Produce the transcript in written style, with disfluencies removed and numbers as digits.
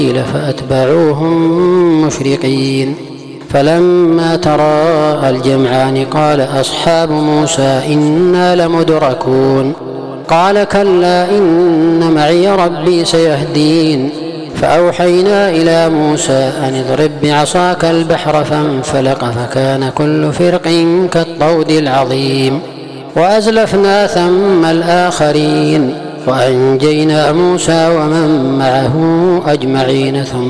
فأتبعوهم مشرقين. فلما تراءى الجمعان قال أصحاب موسى إنا لمدركون. قال كلا إن معي ربي سيهدين. فأوحينا إلى موسى أن اضرب بعصاك البحر فانفلق فكان كل فرق كالطود العظيم. وأزلفنا ثم الآخرين وأنجينا موسى ومن معه أجمعين. ثم